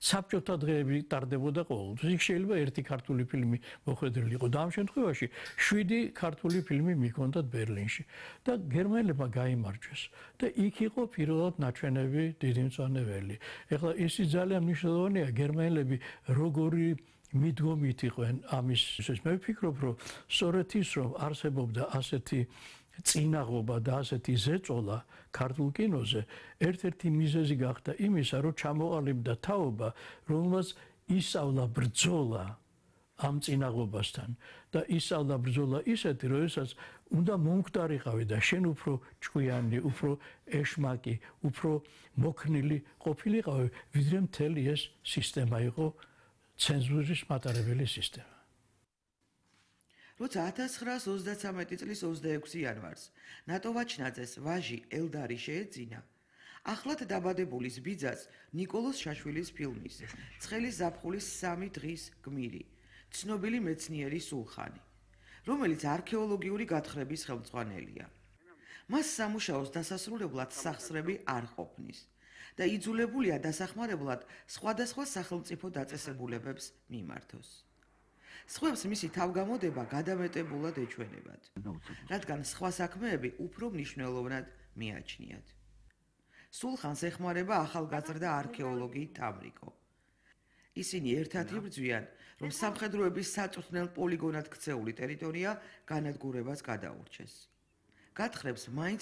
საბჭოთა დღეები ტარდებოდა ყოველთვის. იქ შეიძლება ერთი ქართული ფილმი მოხვედრილი იყო და ამ შემთხვევაში 7 ქართული ფილმი მიჰქონდათ ბერლინში და გერმანელებმა გაიმარჯვეს და იქ იყო პირველად ნაჩვენები დიდი მწვანე. ეხლა ისი ძალიან მნიშვნელოვანია გერმანელები როგორი მიდგომით იყვნენ ამის. მე ვფიქრობ, რომ სწორედ ის რომ არსებობდა ასეთი წინაღობა და ასეთი ზეწოლა ქართულ კინოზე, ერთ-ერთი მიზეზი გახდა იმისა, რომ ჩამოყალიბდა თაობა, რომელმაც ისწავლა ბრძოლა ამ წინაღობასთან და ისწავლა ბრძოლა ისეთი, როდესაც უნდა მომკვდარიყავი და შენ უფრო ჭკვიანი, უფრო ეშმაკი, უფრო მოქნილი ყოფილიყავი, ვიდრე მთელი ეს სისტემა იყო ცენზურის მატარებელი სისტემა. როცა 1933 წლის 26 იანვარს ნატო ვაჩნაძეს ვაჟი ელდარი შეეძინა, ახლად დაბადებულის ბიძას ნიკოლოზ შაშვილის ფილმის ცხელი ზაფხულის 3 დღის გმირი, ცნობილი მეცნიერი სულხანი, რომელიც არქეოლოგიური გათხრების ხელმძღვანელია. მას სამუშაოს დასასრულებლად სახსრები არ ყოფნის და იძულებულია დასახმარებლად სხვადასხვა სახელმწიფო დაწესებულებებს მიმართოს. სხვებს მისი თავგამოდება გადამეტებულად ეჩვენებათ, რადგან სხვა საქმეები უფრო მნიშვნელოვნად მიაჩნიათ. სულხანს ეხმარება ახალგაზრდა არქეოლოგი თამრიკო. ისინი ერთად იბრძვიან, რომ სამხედროების საწვრთნელ პოლიგონად ქცეული ტერიტორია განადგურებას გადაურჩეს. გათხრებს მაინც